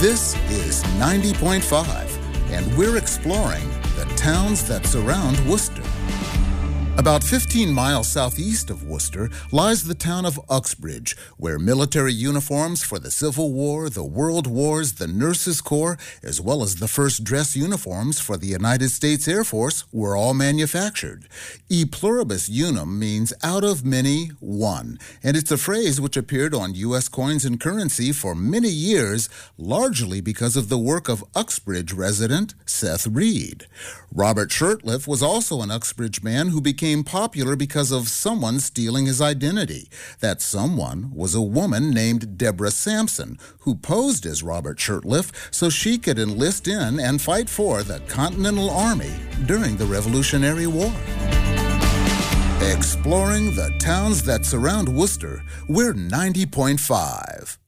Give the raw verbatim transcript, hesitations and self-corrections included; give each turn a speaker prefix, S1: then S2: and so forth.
S1: This is ninety point five, and we're exploring the towns that surround Worcester. About fifteen miles southeast of Worcester lies the town of Uxbridge, where military uniforms for the Civil War, the World Wars, the Nurses Corps, as well as the first dress uniforms for the United States Air Force were all manufactured. E pluribus unum means out of many, one, and it's a phrase which appeared on U S coins and currency for many years, largely because of the work of Uxbridge resident Seth Reed. Robert Shurtleff was also an Uxbridge man who became popular because of someone stealing his identity. That someone was a woman named Deborah Sampson, who posed as Robert Shurtleff so she could enlist in and fight for the Continental Army during the Revolutionary War. Exploring the towns that surround Worcester, we're ninety point five.